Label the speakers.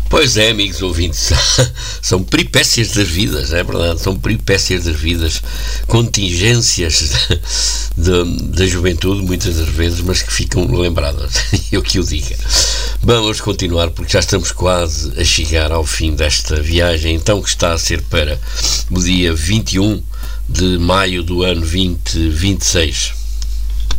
Speaker 1: Pois é, amigos ouvintes, são peripécias das vidas, é verdade, são peripécias das vidas, contingências da juventude, muitas das vezes, mas que ficam lembradas, eu que o diga. Vamos continuar, porque já estamos quase a chegar ao fim desta viagem, então, que está a ser para o dia 21 de maio do ano 2026.